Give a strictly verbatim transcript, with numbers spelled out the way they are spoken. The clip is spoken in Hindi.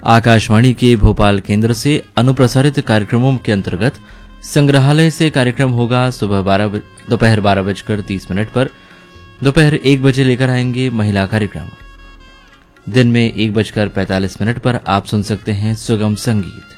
आकाशवाणी के भोपाल केंद्र से अनुप्रसारित कार्यक्रमों के अंतर्गत संग्रहालय से कार्यक्रम होगा सुबह बारह दोपहर बारह बजकर तीस मिनट पर। दोपहर एक बजे लेकर आएंगे महिला कार्यक्रम। दिन में एक बजकर पैंतालीस मिनट पर आप सुन सकते हैं सुगम संगीत।